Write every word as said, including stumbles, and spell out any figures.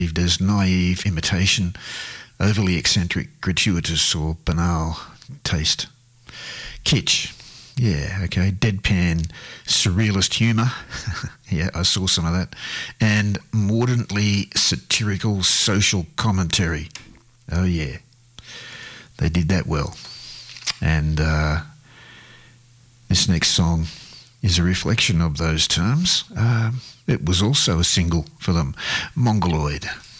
as naive imitation, overly eccentric, gratuitous or banal taste. Kitsch. Yeah, okay. Deadpan, surrealist humour. Yeah, I saw some of that. And mordantly satirical social commentary. Oh, yeah. They did that well. And uh, this next song is a reflection of those terms. Uh, it was also a single for them, Mongoloid.